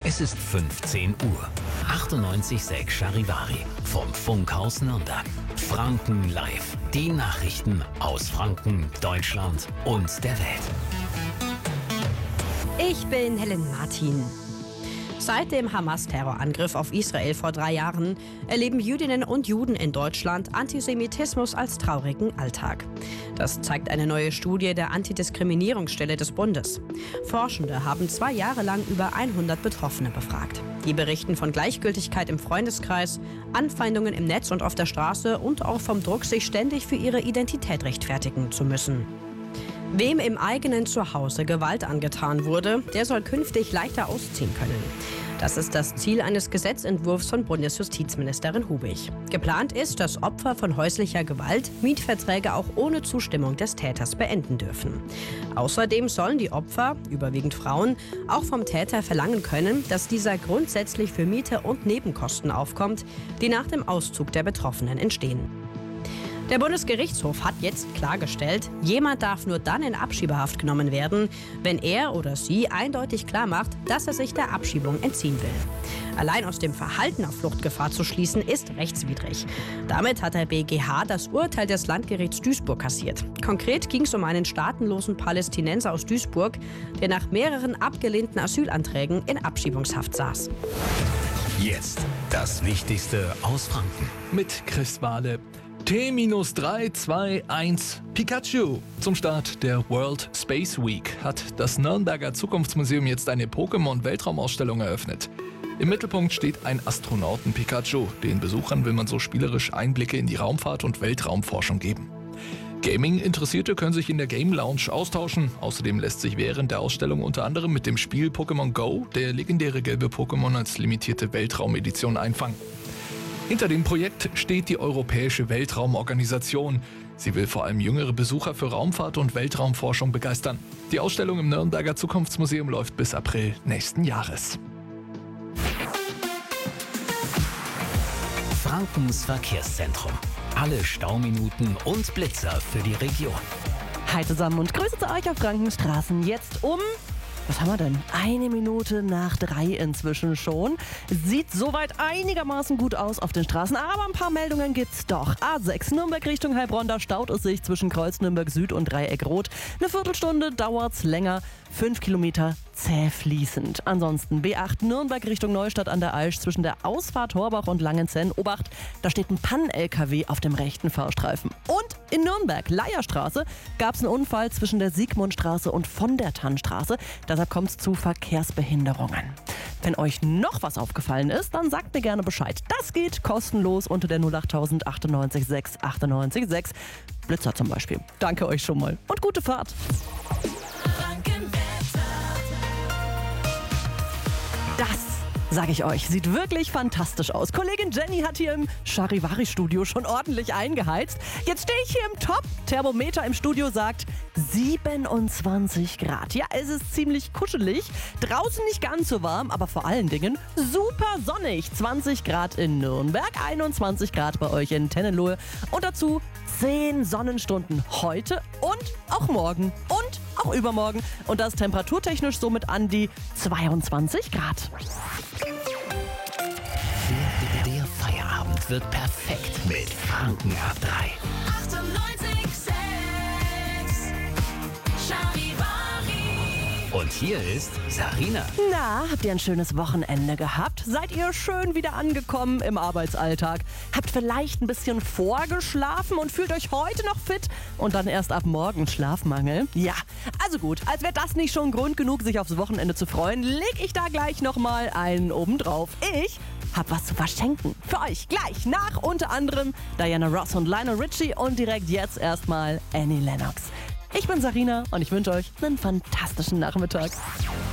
Es ist 15 Uhr. 98,6 Charivari vom Funkhaus Nürnberg. Franken live. Die Nachrichten aus Franken, Deutschland und der Welt. Ich bin Helen Martin. Seit dem Hamas-Terrorangriff auf Israel vor 3 Jahren erleben Jüdinnen und Juden in Deutschland Antisemitismus als traurigen Alltag. Das zeigt eine neue Studie der Antidiskriminierungsstelle des Bundes. Forschende haben 2 Jahre lang über 100 Betroffene befragt. Die berichten von Gleichgültigkeit im Freundeskreis, Anfeindungen im Netz und auf der Straße und auch vom Druck, sich ständig für ihre Identität rechtfertigen zu müssen. Wem im eigenen Zuhause Gewalt angetan wurde, der soll künftig leichter ausziehen können. Das ist das Ziel eines Gesetzentwurfs von Bundesjustizministerin Hubig. Geplant ist, dass Opfer von häuslicher Gewalt Mietverträge auch ohne Zustimmung des Täters beenden dürfen. Außerdem sollen die Opfer, überwiegend Frauen, auch vom Täter verlangen können, dass dieser grundsätzlich für Miete und Nebenkosten aufkommt, die nach dem Auszug der Betroffenen entstehen. Der Bundesgerichtshof hat jetzt klargestellt, jemand darf nur dann in Abschiebehaft genommen werden, wenn er oder sie eindeutig klarmacht, dass er sich der Abschiebung entziehen will. Allein aus dem Verhalten auf Fluchtgefahr zu schließen, ist rechtswidrig. Damit hat der BGH das Urteil des Landgerichts Duisburg kassiert. Konkret ging es um einen staatenlosen Palästinenser aus Duisburg, der nach mehreren abgelehnten Asylanträgen in Abschiebungshaft saß. Jetzt das Wichtigste aus Franken. Mit Chris Wahle. T-3, 2, 1 Pikachu. Zum Start der World Space Week hat das Nürnberger Zukunftsmuseum jetzt eine Pokémon-Weltraumausstellung eröffnet. Im Mittelpunkt steht ein Astronauten-Pikachu. Den Besuchern will man so spielerisch Einblicke in die Raumfahrt und Weltraumforschung geben. Gaming-Interessierte können sich in der Game Lounge austauschen. Außerdem lässt sich während der Ausstellung unter anderem mit dem Spiel Pokémon Go der legendäre gelbe Pokémon als limitierte Weltraumedition einfangen. Hinter dem Projekt steht die Europäische Weltraumorganisation. Sie will vor allem jüngere Besucher für Raumfahrt und Weltraumforschung begeistern. Die Ausstellung im Nürnberger Zukunftsmuseum läuft bis April nächsten Jahres. Frankens Verkehrszentrum. Alle Stauminuten und Blitzer für die Region. Hi zusammen und Grüße zu euch auf Frankenstraßen. Jetzt was haben wir denn? 1 Minute nach 3 inzwischen schon. Sieht soweit einigermaßen gut aus auf den Straßen, aber ein paar Meldungen gibt's doch. A6 Nürnberg Richtung Heilbronn, da staut es sich zwischen Kreuz Nürnberg Süd und Dreieck Rot. Eine Viertelstunde dauert's länger, 5 Kilometer zäh fließend. Ansonsten B8 Nürnberg Richtung Neustadt an der Aisch zwischen der Ausfahrt Horbach und Langenzenn. Obacht, da steht ein Pannen-LKW auf dem rechten Fahrstreifen. Und in Nürnberg, Leierstraße, gab es einen Unfall zwischen der Siegmundstraße und von der Tannstraße. Deshalb kommt es zu Verkehrsbehinderungen. Wenn euch noch was aufgefallen ist, dann sagt mir gerne Bescheid. Das geht kostenlos unter der 08000 98 6 98 6. Blitzer zum Beispiel. Danke euch schon mal und gute Fahrt. Das, sage ich euch, sieht wirklich fantastisch aus. Kollegin Jenny hat hier im Charivari-Studio schon ordentlich eingeheizt. Jetzt stehe ich hier im Top-Thermometer im Studio, sagt 27 Grad. Ja, es ist ziemlich kuschelig. Draußen nicht ganz so warm, aber vor allen Dingen super sonnig. 20 Grad in Nürnberg, 21 Grad bei euch in Tennenlohe. Und dazu 10 Sonnenstunden heute und auch morgen und auch übermorgen. Und das temperaturtechnisch somit an die 22 Grad. Der Feierabend wird perfekt mit Franken ab 3. 98,6 Charivari. Und hier ist Sarina. Na, habt ihr ein schönes Wochenende gehabt? Seid ihr schön wieder angekommen im Arbeitsalltag? Habt vielleicht ein bisschen vorgeschlafen und fühlt euch heute noch fit und dann erst ab morgen Schlafmangel? Ja, also gut, als wäre das nicht schon Grund genug, sich aufs Wochenende zu freuen, leg ich da gleich nochmal einen obendrauf. Ich hab was zu verschenken. Für euch gleich nach unter anderem Diana Ross und Lionel Richie und direkt jetzt erstmal Annie Lennox. Ich bin Sarina und ich wünsche euch einen fantastischen Nachmittag.